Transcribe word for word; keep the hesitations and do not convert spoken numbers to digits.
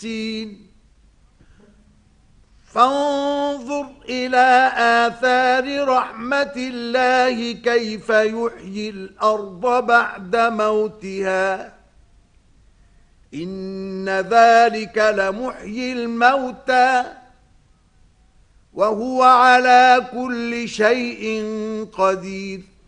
فانظر إلى آثار رحمة الله كيف يحيي الأرض بعد موتها إن ذلك لمحيي الموتى وهو على كل شيء قدير